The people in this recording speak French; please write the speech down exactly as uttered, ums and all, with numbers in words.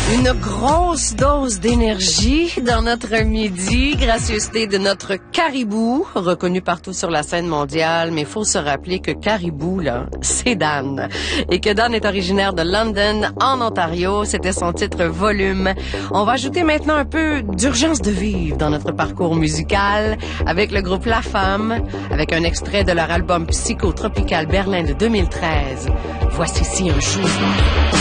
Une grosse dose d'énergie dans notre midi, gracieuseté de notre Caribou, reconnu partout sur la scène mondiale, mais il faut se rappeler que Caribou, là, c'est Dan. Et que Dan est originaire de London, en Ontario. C'était son titre Volume. On va ajouter maintenant un peu d'urgence de vivre dans notre parcours musical avec le groupe La Femme, avec un extrait de leur album Psychotropical Berlin de deux mille treize. Voici si un jour...